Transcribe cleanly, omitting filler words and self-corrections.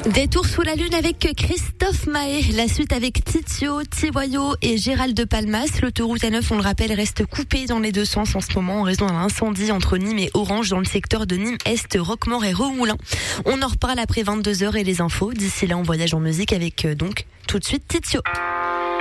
Des tours sous la lune avec Christophe Mahé. La suite avec Titio, Tivoyo et Gérald de Palmas. L'autoroute A9, on le rappelle, reste coupée dans les deux sens en ce moment en raison d'un incendie entre Nîmes et Orange dans le secteur de Nîmes-Est, Roquemort et Remoulins. On en reparle après 22h et les infos. D'ici là, on voyage en musique avec donc tout de suite Titio.